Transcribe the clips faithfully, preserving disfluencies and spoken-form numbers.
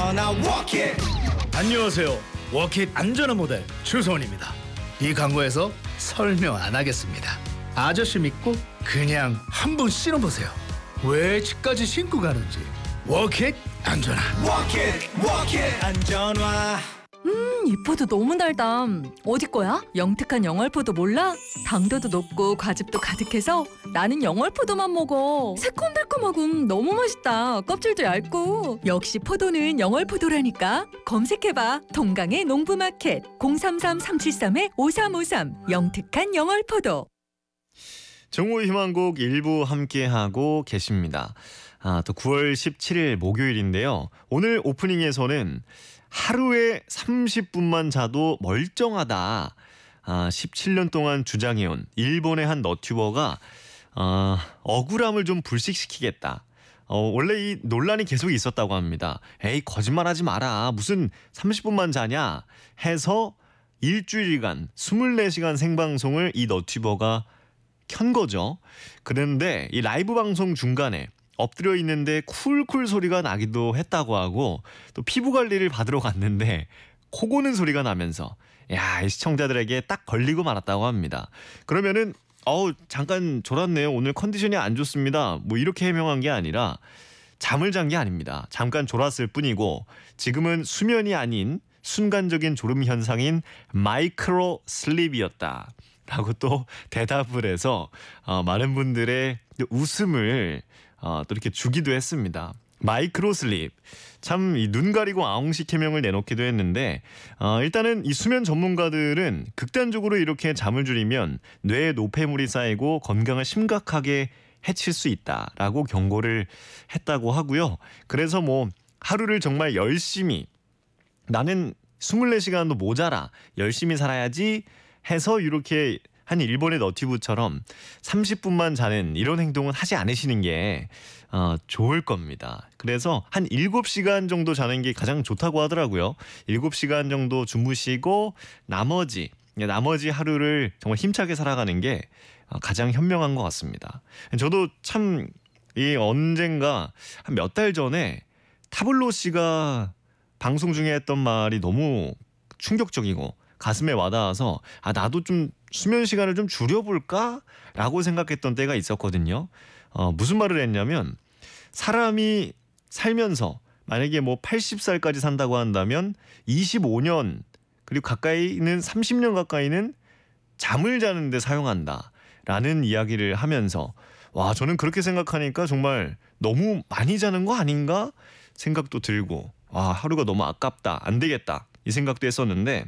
안전한 워킷. 안녕하세요. 워킷 안전한 모델 주소원입니다. 이 광고에서 설명 안 하겠습니다. 아저씨 믿고 그냥 한번 신어보세요. 왜 집까지 신고 가는지. 워킷 안전한 워킷 워킷 안전화. 이 포도 너무 달다. 어디 거야? 영특한 영월포도 몰라? 당도도 높고 과즙도 가득해서 나는 영월포도만 먹어. 새콤달콤하고 너무 맛있다. 껍질도 얇고. 역시 포도는 영월포도라니까. 검색해봐. 동강의 농부마켓 공삼삼 삼칠삼 오삼오삼 영특한 영월포도. 정오의 희망곡 일부 함께하고 계십니다. 아, 또 구월 십칠일 목요일인데요. 오늘 오프닝에서는 하루에 삼십 분만 자도 멀쩡하다. 아, 십칠 년 동안 주장해온 일본의 한 너튜버가 어, 억울함을 좀 불식시키겠다. 어, 원래 이 논란이 계속 있었다고 합니다. 에이, 거짓말하지 마라. 무슨 삼십 분만 자냐 해서 일주일간 이십사 시간 생방송을 이 너튜버가 켠 거죠. 그런데 이 라이브 방송 중간에 엎드려 있는데 쿨쿨 소리가 나기도 했다고 하고, 또 피부 관리를 받으러 갔는데 코 고는 소리가 나면서 야, 이 시청자들에게 딱 걸리고 말았다고 합니다. 그러면은 어우, 잠깐 졸았네요. 오늘 컨디션이 안 좋습니다. 뭐 이렇게 해명한 게 아니라 잠을 잔 게 아닙니다. 잠깐 졸았을 뿐이고 지금은 수면이 아닌 순간적인 졸음 현상인 마이크로 슬립이었다 라고 또 대답을 해서 어, 많은 분들의 웃음을 어, 또 이렇게 주기도 했습니다. 마이크로 슬립. 참 이 눈 가리고 아웅식 해명을 내놓기도 했는데 어, 일단은 이 수면 전문가들은 극단적으로 이렇게 잠을 줄이면 뇌에 노폐물이 쌓이고 건강을 심각하게 해칠 수 있다라고 경고를 했다고 하고요. 그래서 뭐 하루를 정말 열심히 나는 이십사 시간도 모자라 열심히 살아야지 해서 이렇게 한 일본의 너튜브처럼 삼십 분만 자는 이런 행동은 하지 않으시는 게 어, 좋을 겁니다. 그래서 한 일곱 시간 정도 자는 게 가장 좋다고 하더라고요. 일곱 시간 정도 주무시고 나머지 나머지 하루를 정말 힘차게 살아가는 게 가장 현명한 것 같습니다. 저도 참 이 언젠가 한 몇 달 전에 타블로 씨가 방송 중에 했던 말이 너무 충격적이고 가슴에 와닿아서 아, 나도 좀 수면 시간을 좀 줄여볼까? 라고 생각했던 때가 있었거든요. 어, 무슨 말을 했냐면 사람이 살면서 만약에 뭐 팔십 살까지 산다고 한다면 이십오 년 그리고 가까이는 삼십 년 가까이는 잠을 자는데 사용한다 라는 이야기를 하면서 와, 저는 그렇게 생각하니까 정말 너무 많이 자는 거 아닌가 생각도 들고 와, 하루가 너무 아깝다, 안 되겠다 이 생각도 했었는데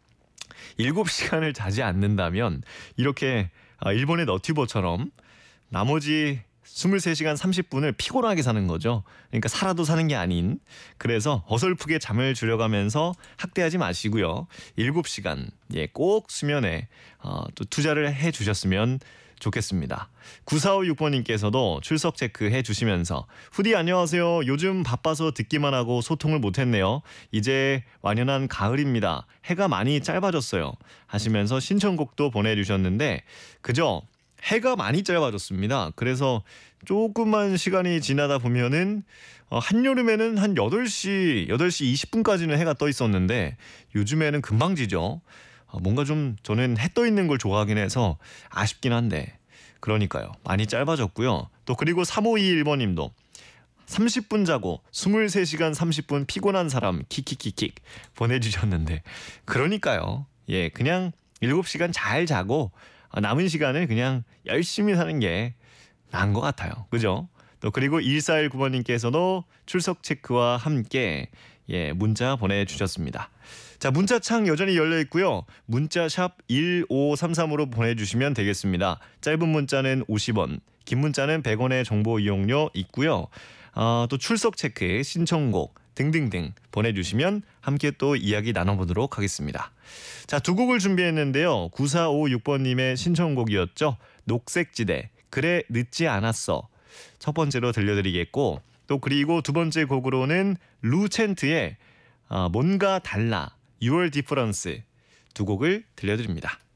일곱 시간을 자지 않는다면 이렇게 일본의 너튜버처럼 나머지 이십삼 시간 삼십 분을 피곤하게 사는 거죠. 그러니까 살아도 사는 게 아닌. 그래서 어설프게 잠을 줄여가면서 학대하지 마시고요. 일곱 시간 예, 꼭 수면에 어, 또 투자를 해주셨으면 좋겠습니다. 구사오육 번님께서도 출석 체크해 주시면서 후디 안녕하세요. 요즘 바빠서 듣기만 하고 소통을 못했네요. 이제 완연한 가을입니다. 해가 많이 짧아졌어요 하시면서 신청곡도 보내주셨는데 그죠? 해가 많이 짧아졌습니다. 그래서 조금만 시간이 지나다 보면은 어, 한여름에는 한 여덟 시, 여덟 시 이십 분까지는 해가 떠 있었는데 요즘에는 금방 지죠. 어, 뭔가 좀 저는 해 떠 있는 걸 좋아하긴 해서 아쉽긴 한데 그러니까요. 많이 짧아졌고요. 또 그리고 삼오이일 번님도 삼십 분 자고 이십삼 시간 삼십 분 피곤한 사람 킥킥킥킥 보내주셨는데 그러니까요. 예, 그냥 일곱 시간 잘 자고 남은 시간을 그냥 열심히 사는 게 나은 것 같아요. 그죠? 또 그리고 일사일구 번님께서도 출석 체크와 함께 예, 문자 보내주셨습니다. 자, 문자창 여전히 열려 있고요. 문자 샵 일오삼삼으로 보내주시면 되겠습니다. 짧은 문자는 오십 원, 긴 문자는 백 원의 정보 이용료 있고요. 어, 또 출석 체크, 신청곡 등등등 보내주시면 함께 또 이야기 나눠보도록 하겠습니다. 자, 두 곡을 준비했는데요. 구사오육 번님의 신청곡이었죠. 녹색지대, 그래 늦지 않았어. 첫 번째로 들려드리겠고 또 그리고 두 번째 곡으로는 루첸트의 어, 뭔가 달라, 유월 디퍼런스 두 곡을 들려드립니다.